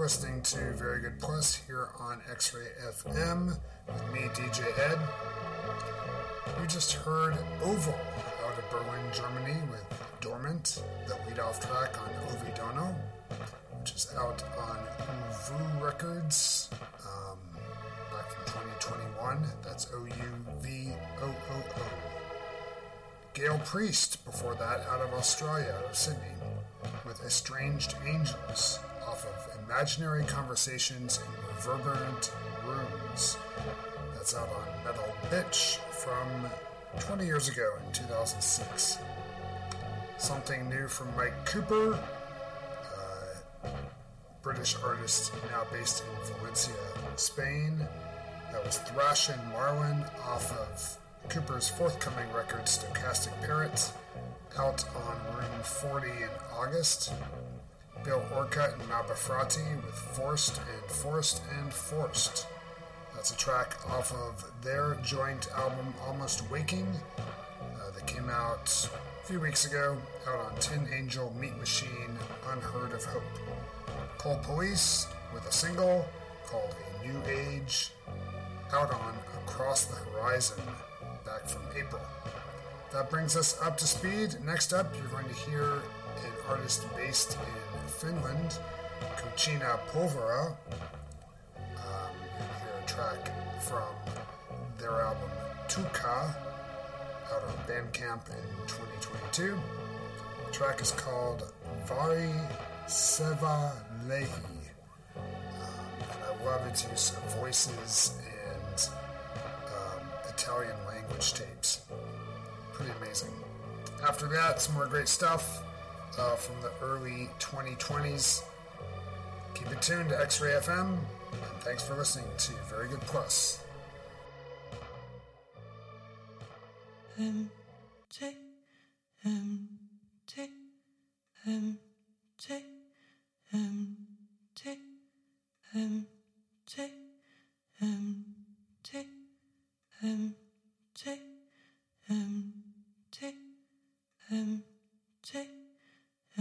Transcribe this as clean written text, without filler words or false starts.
listening to Very Good Plus here on X-Ray FM with me, DJ Ed. You just heard Oval out of Berlin, Germany with Dormant, the lead-off track on Ovidono, which is out on Uvu Records back from 2021. That's O-U-V-O-O-O. Gail Priest, before that, out of Australia, out of Sydney, with Estranged Angels, off of Imaginary Conversations in Reverberant Rooms. That's out on Metal Bitch from 20 years ago in 2006. Something new from Mike Cooper, British artist now based in Valencia, Spain. That was Thrash and Marlin off of Cooper's forthcoming record, Stochastic Parrot, out on Room 40 in August. Bill Orcutt and Malbafrati with Forced and Forced and Forced. That's a track off of their joint album, Almost Waking, that came out a few weeks ago, out on Tin Angel, Meat Machine, Unheard of Hope. Cold Police with a single called A New Age, out on Across the Horizon, back from April. That brings us up to speed. Next up, you're going to hear an artist based in Finland, Cucina Povera. You're going to hear a track from their album Tuka, out on Bandcamp in 2022. The track is called Vari Seva Lehi. And I love its use of voices and Italian language tapes. Pretty amazing. After that, some more great stuff from the early 2020s. Keep it tuned to X-Ray FM, and thanks for listening to Very Good Plus. Empty, empty, empty, empty, empty, empty, empty, empty, empty.